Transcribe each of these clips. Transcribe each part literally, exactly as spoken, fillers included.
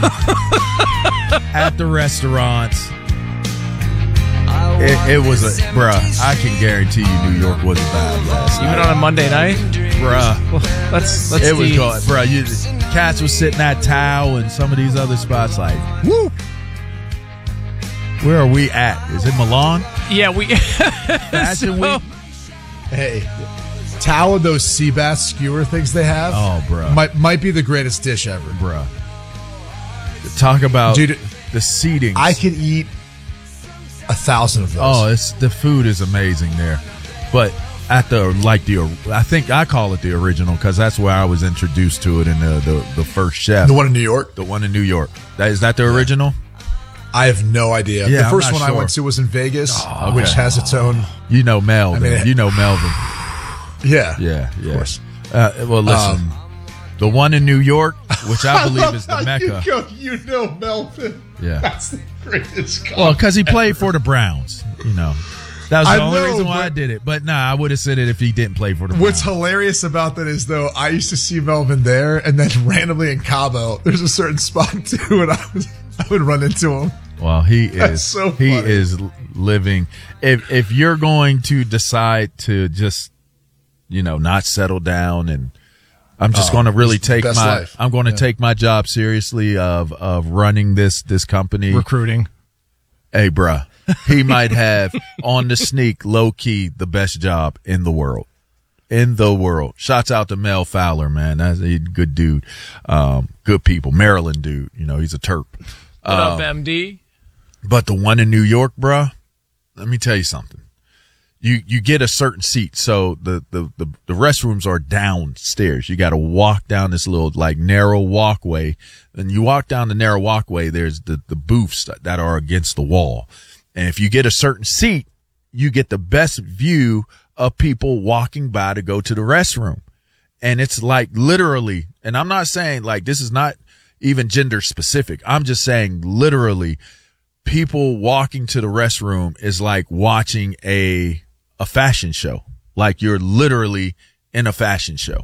at the restaurants. It, it was a, bruh, I can guarantee you New York wasn't bad last night. Even on a Monday night? Bruh. Well, let's, let's it was see. going, bruh. You, cats was sitting at Tao and some of these other spots like, woo. Where are we at? Is it Milan? Yeah, we. Fashion so, Week? Hey, Tao and those sea bass skewer things they have. Oh, bruh. Might, might be the greatest dish ever. Bruh. Talk about Dude, the seating. I could eat a thousand of those. Oh, it's the food is amazing there, but at the like the I think I call it the original because that's where I was introduced to it in the, the the first chef. The one in New York. The one in New York. That is that the original? I have no idea. Yeah, the first I'm not one sure. I went to was in Vegas, Oh, okay. which has its own. You know Melvin. I mean, you know Melvin. Yeah, Yeah, yeah. of course. Uh, well, listen, Um, the one in New York, which I believe is the Mecca. You, go, you know Melvin. Yeah. That's the greatest. Well, because he played for the Browns, you know. That was the I only know, reason why but- I did it. But nah, I would have said it if he didn't play for the Browns. What's hilarious about that is, though, I used to see Melvin there, and then randomly in Cabo, there's a certain spot too, and I was I would run into him. Well, he That's is so he funny. is living. If if you're going to decide to just, you know, not settle down, and I'm just Oh, going to really it's the take best my life. I'm going to Yeah. take my job seriously of of running this this company. recruiting. Hey, bruh, he might have on the sneak, low key, the best job in the world. In the world. Shouts out to Mel Fowler, man. That's a good dude. Um, good people. Maryland dude. You know, he's a Terp. What Um, up, M D? But the one in New York, bruh, let me tell you something. You you get a certain seat. So the, the, the, the restrooms are downstairs. You got to walk down this little like narrow walkway. And you walk down the narrow walkway, there's the, the booths that are against the wall. And if you get a certain seat, you get the best view of people walking by to go to the restroom. And it's like literally, and I'm not saying like this is not even gender specific. I'm just saying literally people walking to the restroom is like watching a a fashion show. Like you're literally in a fashion show.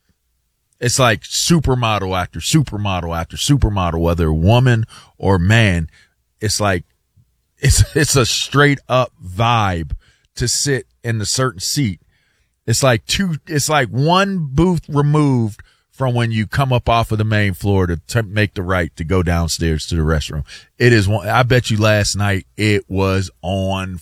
It's like supermodel after supermodel after supermodel, whether woman or man. It's like it's it's a straight up vibe to sit in a certain seat. It's like two. It's like one booth removed from when you come up off of the main floor to t- make the right to go downstairs to the restroom. It is one. I bet you last night it was on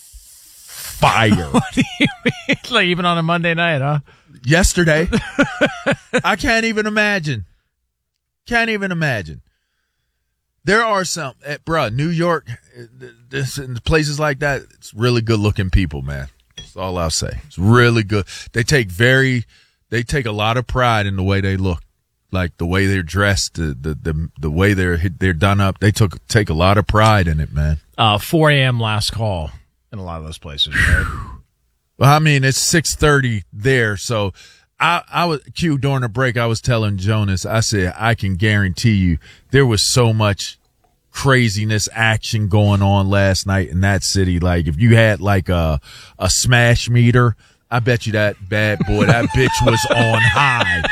fire. What do you mean? Like even on a Monday night, huh? Yesterday, I can't even imagine. Can't even imagine. There are some, eh, bruh, New York, eh, this and places like that. It's really good looking people, man. That's all I'll say. It's really good. They take very. They take a lot of pride in the way they look, like the way they're dressed, the the the, the way they're they're done up. They took take a lot of pride in it, man. Uh, four a.m. last call in a lot of those places, right? Well, I mean, it's six thirty there, so I I was Q during the break. I was telling Jonas, I said I can guarantee you there was so much craziness, action going on last night in that city. Like if you had like a a smash meter, I bet you that bad boy, that bitch was on high.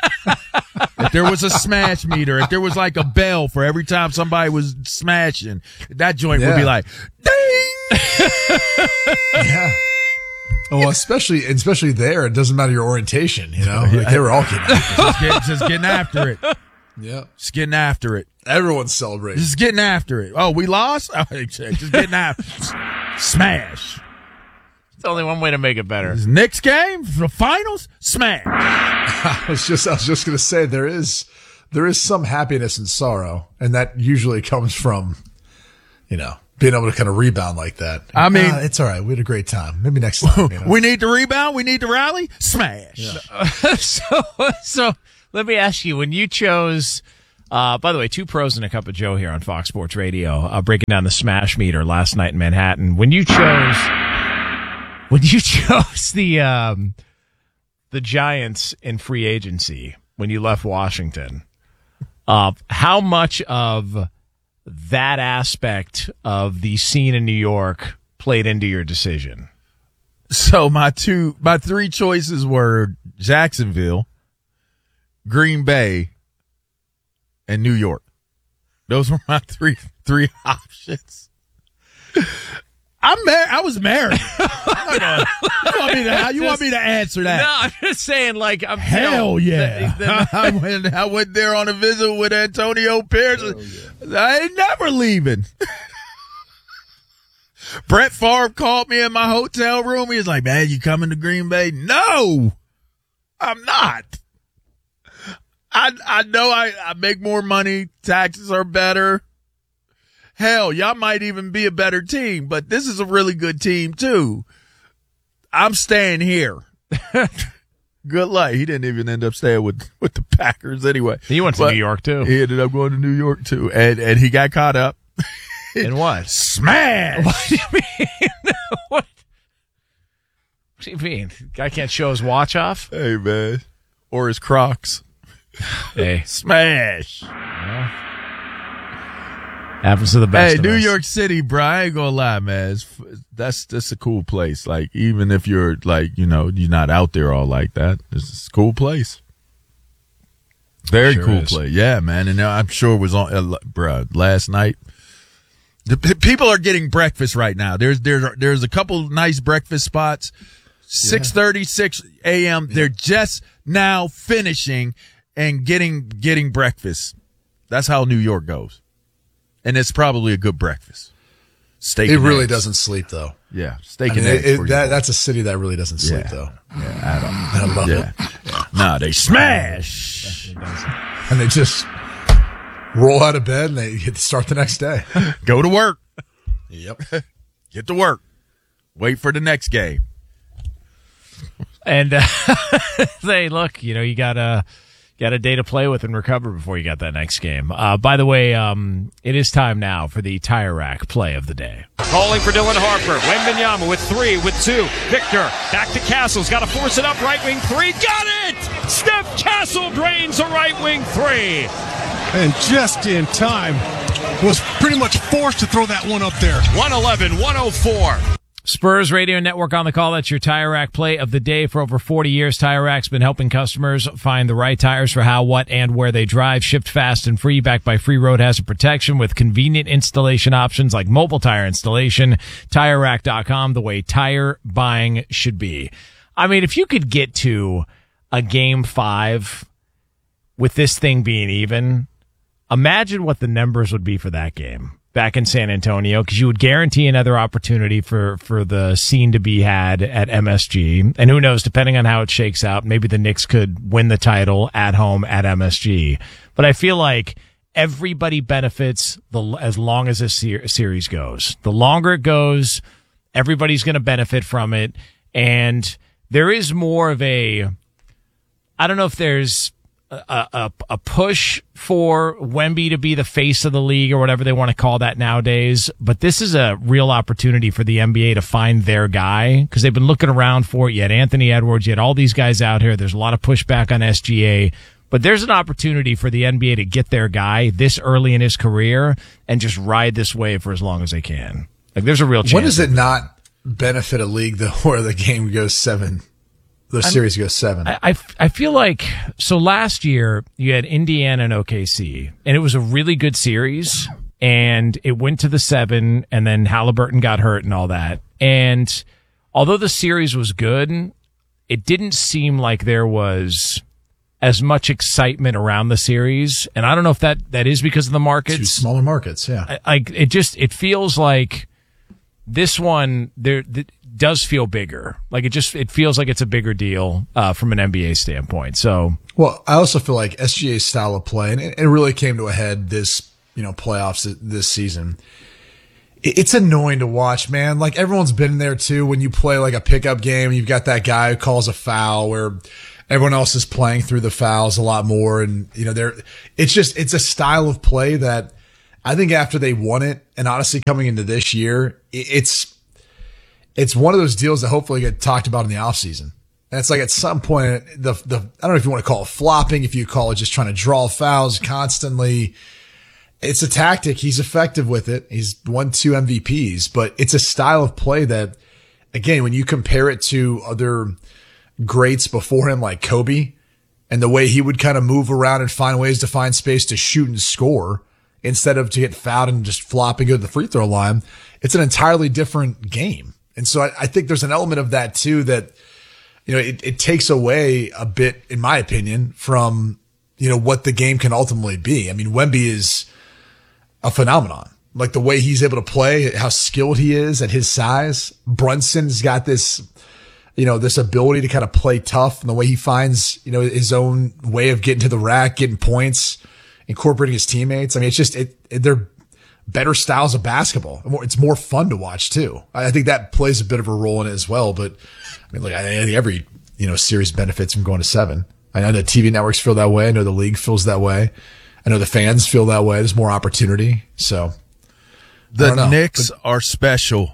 If there was a smash meter, if there was like a bell for every time somebody was smashing, that joint would be Yeah. like, ding! Yeah. Well, especially especially there, it doesn't matter your orientation. You know, like they were all getting after Just, get, just getting after it. it. Yeah, Just getting after it. everyone's celebrating. Just getting after it. Oh, we lost? Oh, just getting after Smash. It's only one way to make it better. This Knicks game, the finals, smash. I was just I was just gonna say there is there is some happiness and sorrow, and that usually comes from, you know, being able to kind of rebound like that. I mean- Ah, it's all right. We had a great time. Maybe next time. You know? We need to rebound. We need to rally. Smash. so, so let me ask you: when you chose, uh, by the way, two pros and a cup of Joe here on Fox Sports Radio, uh, breaking down the smash meter last night in Manhattan. When you chose, when you chose the um, the Giants in free agency when you left Washington, uh, how much of that aspect of the scene in New York played into your decision? So my two, my three choices were Jacksonville, Green Bay, and New York. Those were my three three options. I'm married. I was married. I'm not gonna, you want me to? You want me to answer that? No, I'm just saying. Like, I'm hell you know, yeah. the, the, I went. I went there on a visit with Antonio Pierce. Yeah. I ain't never leaving. Brett Favre called me in my hotel room. He was like, "Man, you coming to Green Bay?" No, I'm not. I I know I, I make more money. Taxes are better. Hell, y'all might even be a better team, but this is a really good team too. I'm staying here. Good luck. He didn't even end up staying with, with the Packers anyway. He went to But New York too. He ended up going to New York too, and and he got caught up. In what? Smash. What do you mean? what? What do you mean? Guy can't show his watch off? Hey man, or his Crocs. Hey, smash. Yeah. Happens to the best. Hey, of New us. York City, bro. I ain't gonna lie, man. It's, that's that's a cool place. Like, even if you're like, you know, you're not out there all like that, it's a cool place. Very Sure cool is. place. Yeah, man. And I'm sure it was on, uh, bro. Last night, the p- people are getting breakfast right now. There's there's there's a couple nice breakfast spots. six thirty, six a.m. They're just now finishing and getting getting breakfast. That's how New York goes. And it's probably a good breakfast. Steak. It and really eggs. doesn't sleep though. Yeah, steak I mean, and eggs. it, for it, you. that, that's a city that really doesn't sleep Yeah. though. Yeah, I don't. I love Yeah. it. yeah. No, they smash. And they just roll out of bed and they get to start the next day. Go to work. Yep. Get to work. Wait for the next game. And uh, say, look, you know, you got a got a day to play with and recover before you got that next game. Uh, by the way, um, it is time now for the Tire Rack play of the day. Calling for Dylan Harper. Wembanyama with three, with two. Victor back to Castles. Got to force it up. Right wing three. Got it! Steph Castle drains a right wing three. And just in time, was pretty much forced to throw that one up there. one eleven, one oh four. Spurs Radio Network on the call. That's your Tire Rack play of the day. For over forty years, Tire Rack's been helping customers find the right tires for how, what, and where they drive. Shipped fast and free, backed by free road hazard protection with convenient installation options like mobile tire installation. Tire Rack dot com, the way tire buying should be. I mean, if you could get to a game five with this thing being even, imagine what the numbers would be for that game back in San Antonio, because you would guarantee another opportunity for, for the scene to be had at M S G. And who knows, depending on how it shakes out, maybe the Knicks could win the title at home at M S G. But I feel like everybody benefits the as long as this ser- series goes. The longer it goes, everybody's going to benefit from it. And there is more of a, I don't know if there's A, a, a push for Wemby to be the face of the league or whatever they want to call that nowadays. But this is a real opportunity for the N B A to find their guy, because they've been looking around for it. You had Anthony Edwards, you had all these guys out here. There's a lot of pushback on S G A, but there's an opportunity for the N B A to get their guy this early in his career and just ride this wave for as long as they can. Like, there's a real chance. When does it not benefit a league though where the game goes seven? The series goes seven. I, I, I feel like, so last year you had Indiana and O K C, and it was a really good series, and it went to the seven, and then Halliburton got hurt and all that. And although the series was good, it didn't seem like there was as much excitement around the series. And I don't know if that, that is because of the markets. Two smaller markets, yeah. I, I, it just, it feels like this one there th- does feel bigger. Like, it just, it feels like it's a bigger deal, uh, from an N B A standpoint. So, Well, I also feel like S G A's style of play, and it, it really came to a head this, you know, playoffs th- this season. It, it's annoying to watch, man. Like, everyone's been there too. When you play like a pickup game, you've got that guy who calls a foul where everyone else is playing through the fouls a lot more. And, you know, they're, it's just, it's a style of play that I think after they won it, and honestly coming into this year, it, it's, it's one of those deals that hopefully get talked about in the offseason. And it's like at some point, the, the, I don't know if you want to call it flopping, if you call it just trying to draw fouls constantly. It's a tactic. He's effective with it. He's won two M V Ps, but it's a style of play that, again, when you compare it to other greats before him, like Kobe, and the way he would kind of move around and find ways to find space to shoot and score, instead of to get fouled and just flop and go to the free throw line. It's an entirely different game. And so I, I think there's an element of that too that, you know, it, it takes away a bit, in my opinion, from, you know, what the game can ultimately be. I mean, Wemby is a phenomenon. Like the way he's able to play, how skilled he is at his size. Brunson's got this, you know, this ability to kind of play tough, and the way he finds, you know, his own way of getting to the rack, getting points, incorporating his teammates. I mean, it's just, it, it they're better styles of basketball. It's more fun to watch too. I think that plays a bit of a role in it as well. But I mean, like, I think every, you know, series benefits from going to seven. I know the T V networks feel that way. I know the league feels that way. I know the fans feel that way. There's more opportunity. So the Knicks but, are special.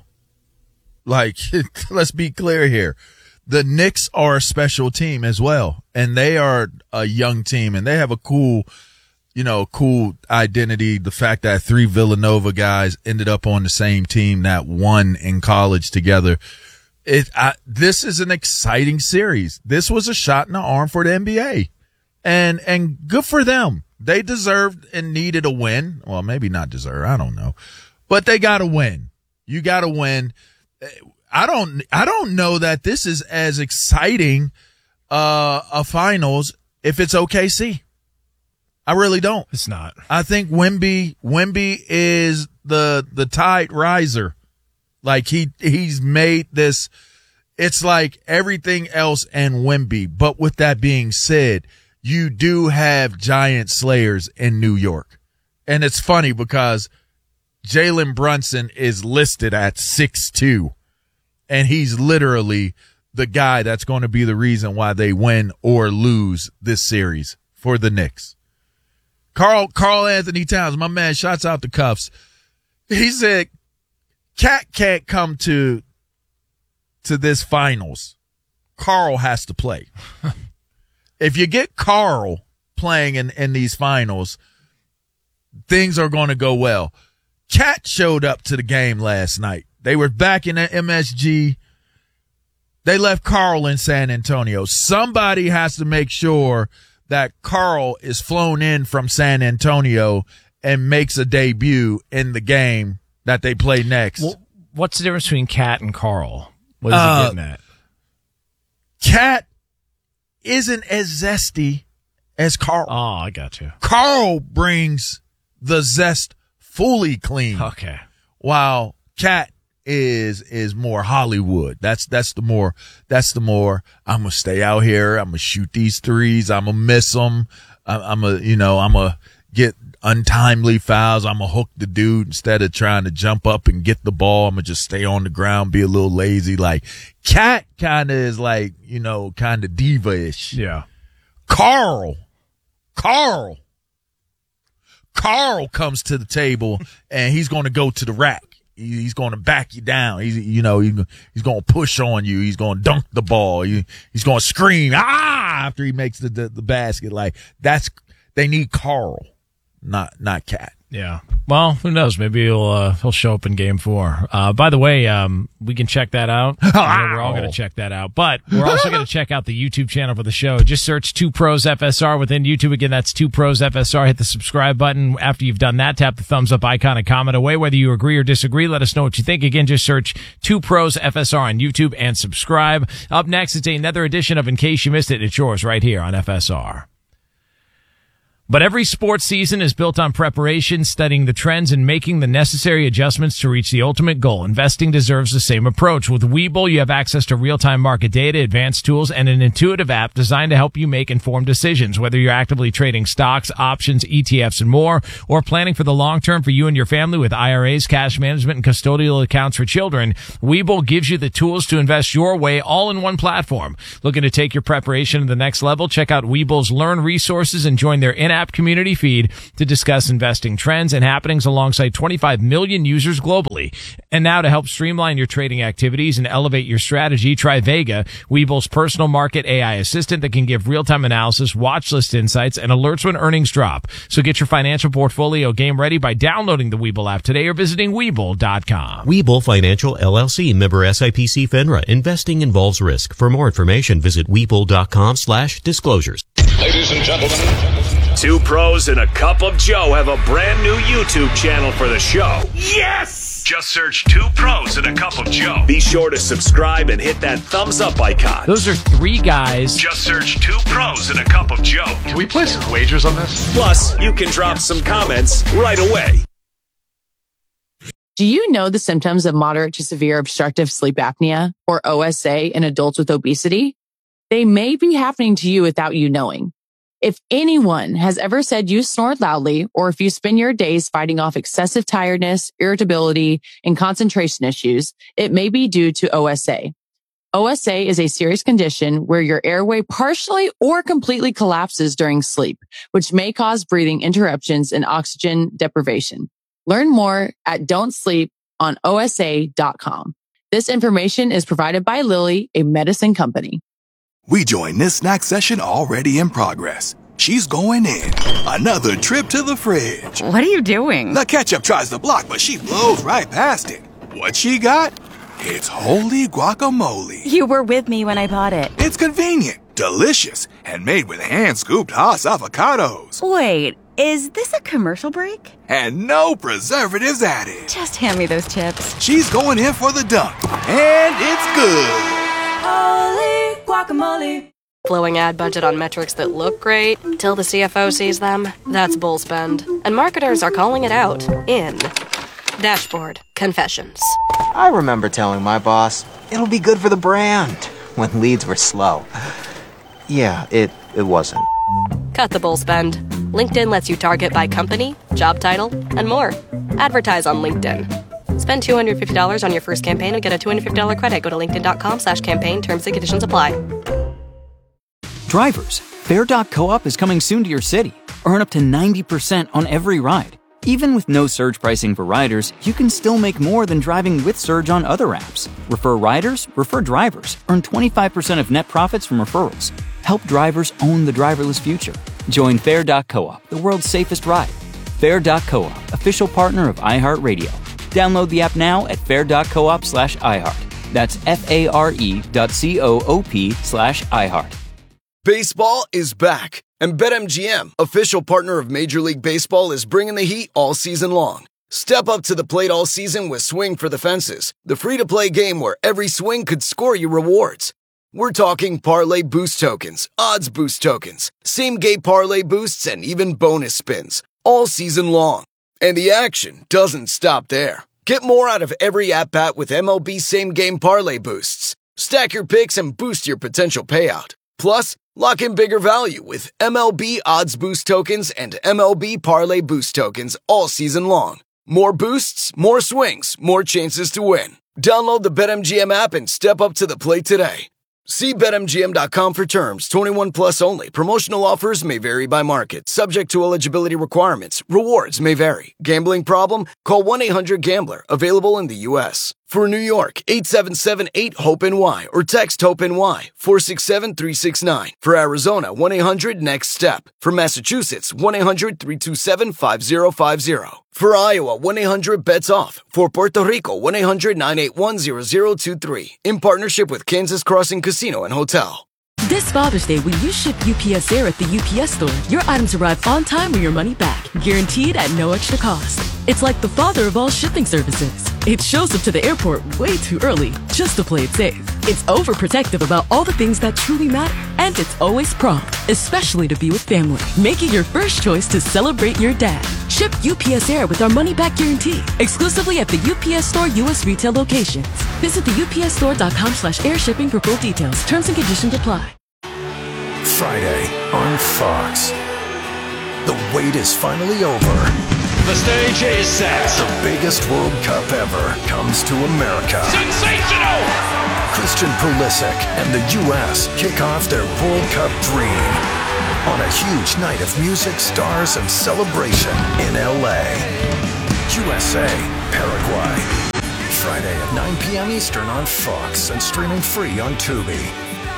Like, let's be clear here. The Knicks are a special team as well. And they are a young team, and they have a cool, you know, cool identity. The fact that three Villanova guys ended up on the same team that won in college together. It, I, this is an exciting series. This was a shot in the arm for the N B A, and, and good for them. They deserved and needed a win. Well, maybe not deserve. I don't know, but they got to win. You got to win. I don't, I don't know that this is as exciting, uh, a finals if it's O K C. I really don't. It's not. I think Wemby, Wemby is the, the tide riser. Like he, he's made this, it's like everything else and Wemby. But with that being said, you do have giant slayers in New York. And it's funny because Jalen Brunson is listed at six two, and he's literally the guy that's going to be the reason why they win or lose this series for the Knicks. Carl, Carl Anthony Towns, my man, shouts out the Cuffs. He said, Cat can't come to to this finals. Carl has to play. If you get Carl playing in, in these finals, things are going to go well. Cat showed up to the game last night. They were back in the M S G. They left Carl in San Antonio. Somebody has to make sure that Carl is flown in from San Antonio and makes a debut in the game that they play next. Well, what's the difference between Cat and Carl? What is uh, he getting at? Cat isn't as zesty as Carl. Oh, I got you. Carl brings the zest fully clean. Okay. While Cat is is more Hollywood. That's that's the more that's the more I'm gonna stay out here. I'm gonna shoot these threes. I'm gonna miss them. I'm, I'm a you know I'm gonna get untimely fouls. I'm gonna hook the dude instead of trying to jump up and get the ball. I'm gonna just stay on the ground, be a little lazy. Like Cat kind of is like you know kind of diva-ish. Yeah. Carl, Carl, Carl comes to the table and he's gonna go to the rack. He's going to back you down. He's, you know, he's going to push on you. He's going to dunk the ball. He's going to scream, ah, after he makes the, the, the basket. Like that's, they need Carl, not, not Cat. Yeah. Well, who knows? Maybe he'll, uh, he'll show up in game four. Uh, by the way, um, we can check that out. I know we're all going to check that out, but we're also going to check out the YouTube channel for the show. Just search Two Pros F S R within YouTube. Again, that's Two Pros F S R. Hit the subscribe button. After you've done that, tap the thumbs up icon and comment away. Whether you agree or disagree, let us know what you think. Again, just search Two Pros F S R on YouTube and subscribe. Up next, it's another edition of In Case You Missed It. It's yours right here on F S R. But every sports season is built on preparation, studying the trends, and making the necessary adjustments to reach the ultimate goal. Investing deserves the same approach. With Webull, you have access to real-time market data, advanced tools, and an intuitive app designed to help you make informed decisions. Whether you're actively trading stocks, options, E T Fs, and more, or planning for the long term for you and your family with I R As, cash management, and custodial accounts for children, Webull gives you the tools to invest your way all in one platform. Looking to take your preparation to the next level? Check out Webull's Learn resources and join their in-app community feed to discuss investing trends and happenings alongside twenty-five million users globally. And now to help streamline your trading activities and elevate your strategy, try Vega, Webull's personal market A I assistant that can give real-time analysis, watch list insights, and alerts when earnings drop. So get your financial portfolio game ready by downloading the Webull app today or visiting Webull dot com. Webull Financial L L C, member S I P C FINRA. Investing involves risk. For more information, visit Webull dot com slash disclosures. Ladies and gentlemen, Two Pros and a Cup of Joe have a brand new YouTube channel for the show. Yes! Just search Two Pros and a Cup of Joe. Be sure to subscribe and hit that thumbs up icon. Those are three guys. Just search Two Pros and a Cup of Joe. Can we play some wagers on this? Plus, you can drop some comments right away. Do you know the symptoms of moderate to severe obstructive sleep apnea, or O S A, in adults with obesity? They may be happening to you without you knowing. If anyone has ever said you snored loudly, or if you spend your days fighting off excessive tiredness, irritability, and concentration issues, it may be due to O S A. O S A is a serious condition where your airway partially or completely collapses during sleep, which may cause breathing interruptions and oxygen deprivation. Learn more at don't sleep on O S A dot com. This information is provided by Lilly, a medicine company. We join this snack session already in progress. She's going in. Another trip to the fridge. What are you doing? The ketchup tries to block, but she blows right past it. What she got? It's holy guacamole. You were with me when I bought it. It's convenient, delicious, and made with hand-scooped Haas avocados. Wait, is this a commercial break? And no preservatives added. Just hand me those chips. She's going in for the dunk, and it's good. Holy guacamole. Blowing ad budget on metrics that look great till the C F O sees them. That's bull spend. And marketers are calling it out in Dashboard Confessions. I remember telling my boss, it'll be good for the brand, when leads were slow. Yeah, it, it wasn't. Cut the bull spend. LinkedIn lets you target by company, job title, and more. Advertise on LinkedIn. Spend two hundred fifty dollars on your first campaign and get a two hundred fifty dollars credit. Go to linkedin.com slash campaign. Terms and conditions apply. Drivers, Fair dot coop is coming soon to your city. Earn up to ninety percent on every ride. Even with no surge pricing for riders, you can still make more than driving with Surge on other apps. Refer riders, refer drivers. Earn twenty-five percent of net profits from referrals. Help drivers own the driverless future. Join Fair dot coop, the world's safest ride. Fair dot coop, official partner of iHeartRadio. Download the app now at fair dot coop slash iHeart. That's F-A-R-E dot C-O-O-P slash iHeart. Baseball is back, and BetMGM, official partner of Major League Baseball, is bringing the heat all season long. Step up to the plate all season with Swing for the Fences, the free-to-play game where every swing could score you rewards. We're talking parlay boost tokens, odds boost tokens, same-game parlay boosts, and even bonus spins, all season long. And the action doesn't stop there. Get more out of every at-bat with M L B same-game parlay boosts. Stack your picks and boost your potential payout. Plus, lock in bigger value with M L B Odds Boost Tokens and M L B Parlay Boost Tokens all season long. More boosts, more swings, more chances to win. Download the BetMGM app and step up to the plate today. See Bet M G M dot com for terms. twenty-one plus only. Promotional offers may vary by market. Subject to eligibility requirements. Rewards may vary. Gambling problem? Call one eight hundred gambler. Available in the U S For New York, eight seven seven eight hope N Y or text HOPE-NY four six seven three six nine. For Arizona, one eight hundred next step. For Massachusetts, one eight hundred three two seven five zero five zero. For Iowa, one eight hundred bets off. For Puerto Rico, one eight hundred nine eight one zero zero two three. In partnership with Kansas Crossing Casino and Hotel. This Father's Day, when you ship U P S Air at the U P S store, your items arrive on time or your money back, guaranteed at no extra cost. It's like the father of all shipping services. It shows up to the airport way too early, just to play it safe. It's overprotective about all the things that truly matter, and it's always prompt, especially to be with family. Make it your first choice to celebrate your dad. Ship U P S Air with our money-back guarantee, exclusively at the U P S Store U S retail locations. Visit the U P S store dot com slash air shipping for full details. Terms and conditions apply. Friday on Fox. The wait is finally over. The stage is set. The biggest World Cup ever comes to America. Sensational! Christian Pulisic and the U S kick off their World Cup dream on a huge night of music, stars, and celebration in L A. U S A, Paraguay. Friday at nine p.m. Eastern on Fox and streaming free on Tubi.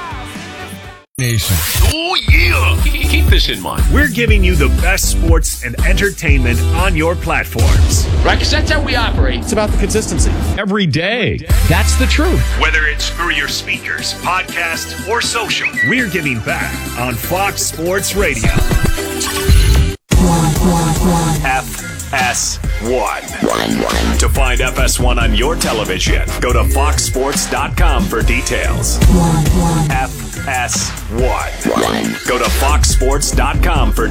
Nation. Oh, yeah! Keep this in mind. We're giving you the best sports and entertainment on your platforms. Right, because that's how we operate. It's about the consistency. Every day. That's the truth. Whether it's through your speakers, podcast, or social, we're giving back on Fox Sports Radio. F S one. To find F S one on your television, go to fox sports dot com for details. F S one. Go to fox sports dot com for